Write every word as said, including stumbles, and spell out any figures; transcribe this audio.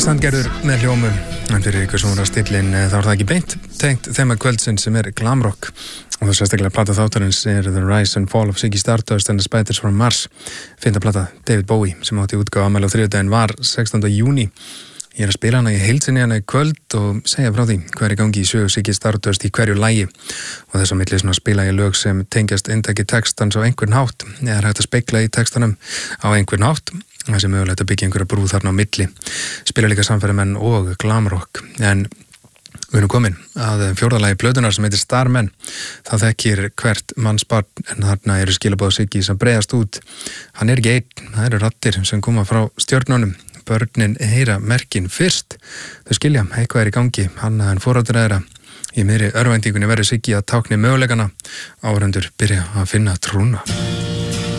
Sandgerður með hljómum, en fyrir ykkur svona stillin þá er það ekki beint tengt þema kvöldsins sem er glamrock og það sérstaklega plata þáttarins er The Rise and Fall of Ziggy Stardust and the Spiders from Mars. Fynda plata David Bowie sem átti útgáfa afmæli á þriðjudaginn var sextánda júní. Ég er að spila hana í heild sinni hana í kvöld og segja frá því hver er gangi í sögu Ziggy Stardust í hverju lagi og þess að milli svona spila ég lög sem tengjast inntaki textans á einhvern hátt eða er hægt að speikla í textanum á einhvern hátt. Það sem mögulegt að byggja einhverja brú þarna á milli. Spila líka samferðamenn og glamrock. En við erum komin að fjórðalagi plötunar sem heitir Starmen. Það þekkir hvert mannsbarn en þarna eru skilaboð Ziggy sem breiðast út. Hann er ekki einn, það eru raddir sem koma frá stjörnunum. Börnin heyra merkin fyrst. Þau skilja, eitthvað er í gangi, hann en foreldur þeirra. Í miðri örvæntingunni verður Ziggy að tákni möguleikana. Áhorfendur byrja að finna trúna.